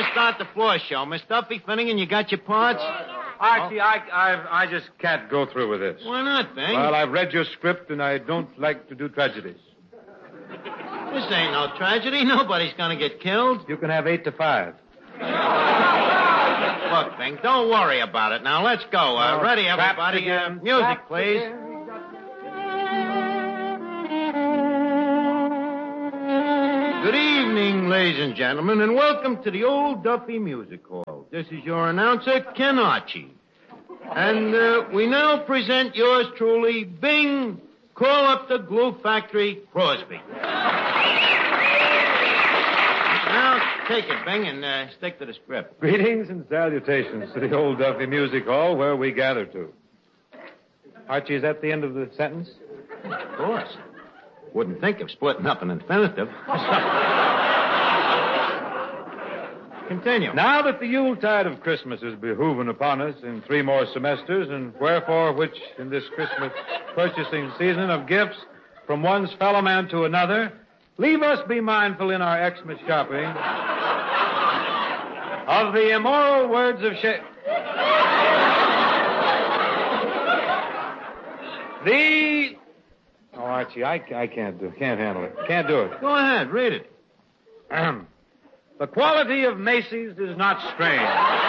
to start the floor show. Miss Duffy, Finnegan, you got your parts? Archie, I just can't go through with this. Why not, Bing? Well, I've read your script, and I don't like to do tragedies. This ain't no tragedy. Nobody's going to get killed. You can have 8 to 5. Look, Bing, don't worry about it. Now, let's go. Ready, everybody? Music, please. Good evening, ladies and gentlemen, and welcome to the Old Duffy Music Hall. This is your announcer, Ken Archie. And we now present yours truly, Bing, Call Up the Glue Factory, Crosby. Now, take it, Bing, and stick to the script. Greetings and salutations to the Old Duffy Music Hall, where we gather to. Archie, is that the end of the sentence? Of course. Wouldn't think of splitting up an infinitive. Continue. Now that the Yuletide of Christmas is behooving upon us in 3 more semesters, and wherefore which in this Christmas purchasing season of gifts from one's fellow man to another, leave us be mindful in our Xmas shopping of the immoral words of Oh, Archie, I can't handle it. Can't do it. Go ahead, read it. The quality of Macy's is not strange.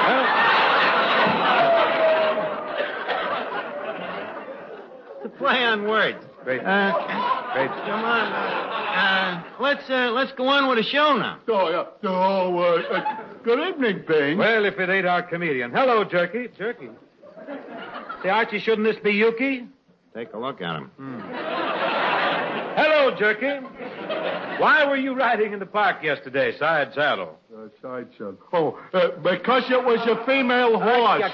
The play on words. Great. Great. Come on. Let's go on with the show now. Good evening, Bing. Well, if it ain't our comedian. Hello, Jerky. Jerky. Say, Archie, shouldn't this be Yuki? Take a look at him. Hello, Jerky. Why were you riding in the park yesterday, side saddle? Side saddle. Oh, because it was a female horse.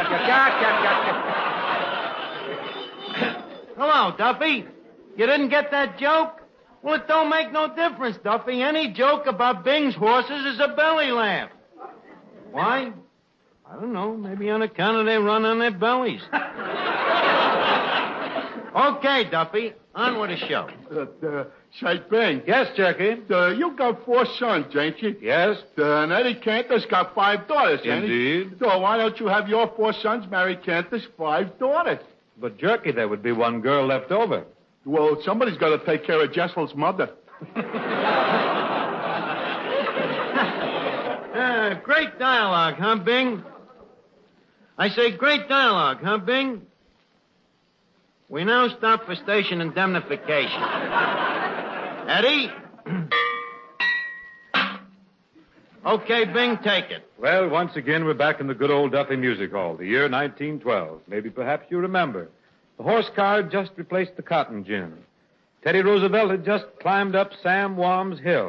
Hello, Duffy. You didn't get that joke? Well, it don't make no difference, Duffy. Any joke about Bing's horses is a belly laugh. Why? I don't know. Maybe on account of they run on their bellies. Okay, Duffy. On with the show. Say, Bing. Yes, Jerky. You got 4 sons, ain't you? Yes. And Eddie Cantor's got 5 daughters, ain't he? Indeed. So why don't you have your 4 sons marry Cantor's 5 daughters? But, Jerky, there would be 1 girl left over. Well, somebody's got to take care of Jessel's mother. Great dialogue, huh, Bing? I say great dialogue, huh, Bing? We now stop for station indemnification. Eddie? Okay, Bing, take it. Well, once again, we're back in the good old Duffy Music Hall, the year 1912. Maybe perhaps you remember. The horse car had just replaced the cotton gin. Teddy Roosevelt had just climbed up Sam Wam's hill.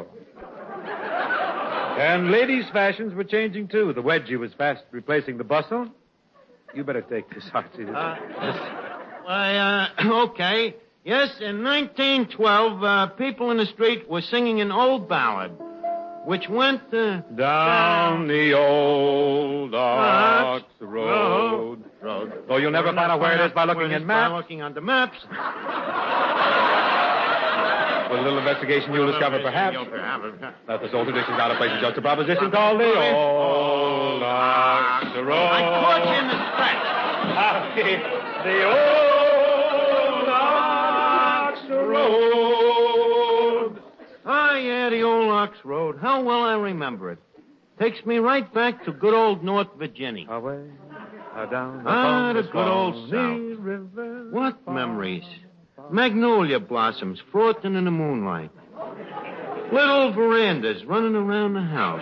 And ladies' fashions were changing, too. The wedgie was fast replacing the bustle. You better take this, Archie. Okay. Yes, in 1912, people in the street were singing an old ballad, which went, down the old ox road. Though you'll never find out where it is by looking at maps. By looking on the maps. With a little investigation, you'll discover, perhaps, that this old tradition's out of place is just a proposition called the old ox road. I caught you in the stretch. The old ox road. Oh, yeah, the old ox road. How well I remember it. Takes me right back to good old North Virginia. Away, down the good old South. River. What memories. Magnolia blossoms frothing in the moonlight. Little verandas running around the house.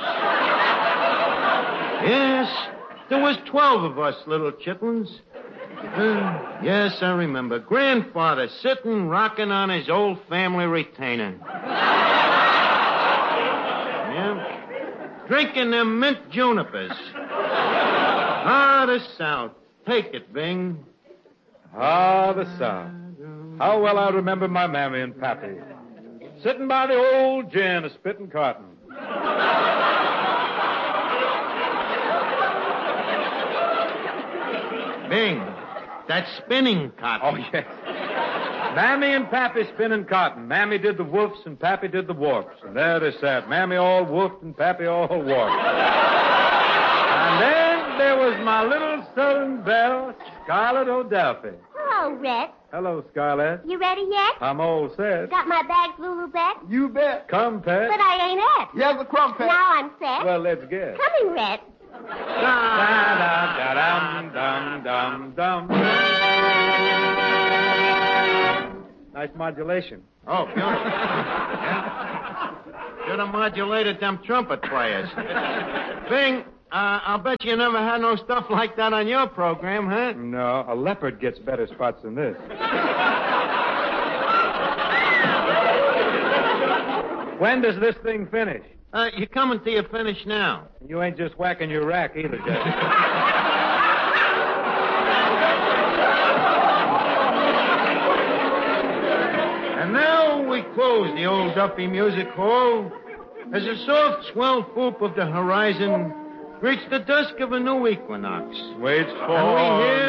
Yes, there was 12 of us little chitlins. Yes, I remember. Grandfather sitting, rocking on his old family retainer. Yeah. Drinking them mint junipers. The South. Take it, Bing. The South. How well I remember my mammy and pappy. Sitting by the old gin, a-spitting cotton. Bing, that's spinning cotton. Oh, yes. Mammy and Pappy spinning cotton. Mammy did the woofs and Pappy did the warps. And there they sat. Mammy all woofed and Pappy all warped. And then there was my little southern belle, Scarlett O'Duffy. Hello, Red. Hello, Scarlett. You ready yet? I'm all set. Got my bags, Lulu, back? You bet. Come, pet. But I ain't at. You have the crumpet. Now I'm set. Well, let's get. Coming, Red. Da-da-da-dum-dum-dum. Nice modulation. Oh, beautiful. Yeah. Should have modulated them trumpet players. Bing, I'll bet you never had no stuff like that on your program, huh? No, a leopard gets better spots than this. When does this thing finish? You're coming to your finish now. You ain't just whacking your rack either, Jesse. And now we close the old Duffy Music Hall as a soft swell whoop of the horizon greets the dusk of a new equinox. Waits for... And we hear